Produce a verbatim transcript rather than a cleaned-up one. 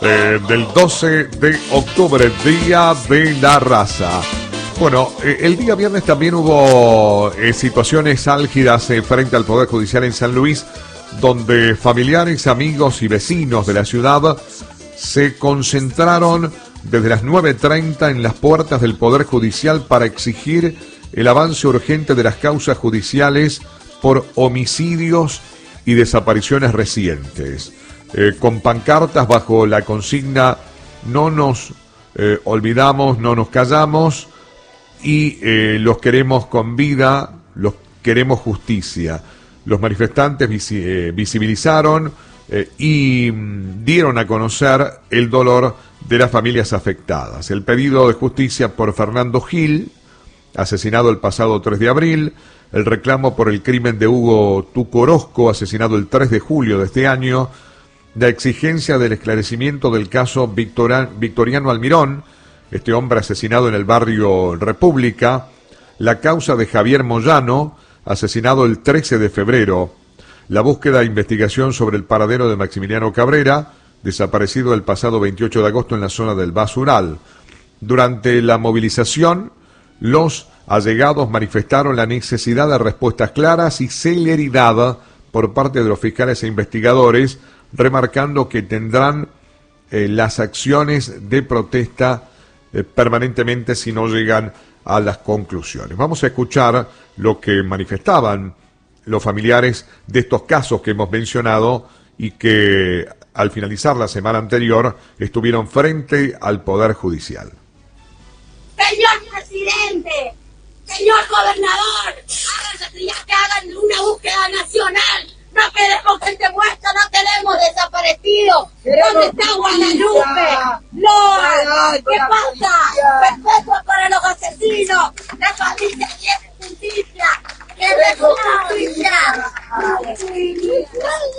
eh, del doce de octubre, Día de la Raza. Bueno, eh, el día viernes también hubo eh, situaciones álgidas eh, frente al Poder Judicial en San Luis, donde familiares, amigos y vecinos de la ciudad se concentraron desde las nueve treinta en las puertas del Poder Judicial para exigir el avance urgente de las causas judiciales por homicidios y desapariciones recientes, eh, con pancartas bajo la consigna "no nos eh, olvidamos, no nos callamos", y eh, los queremos con vida, los queremos justicia. Los manifestantes visi eh, visibilizaron eh, y mm, dieron a conocer el dolor de las familias afectadas. El pedido de justicia por Fernando Gil, asesinado el pasado tres de abril, el reclamo por el crimen de Hugo Tuco Orozco, asesinado el tres de julio de este año, la exigencia del esclarecimiento del caso Victoriano Almirón, este hombre asesinado en el barrio República, la causa de Javier Moyano, asesinado el trece de febrero, la búsqueda e investigación sobre el paradero de Maximiliano Cabrera, desaparecido el pasado veintiocho de agosto en la zona del Basural. Durante la movilización, los allegados manifestaron la necesidad de respuestas claras y celeridad por parte de los fiscales e investigadores, remarcando que tendrán eh, las acciones de protesta eh, permanentemente si no llegan a las conclusiones. Vamos a escuchar lo que manifestaban los familiares de estos casos que hemos mencionado y que al finalizar la semana anterior estuvieron frente al Poder Judicial. Señor presidente, señor gobernador, háganse ya que hagan una búsqueda nacional. No queremos gente muerta, no queremos desaparecidos. ¿Dónde está Guadalupe? No, ¿qué pasa? Respeto para los asesinos. La familia quiere justicia. ¡Queremos justicia!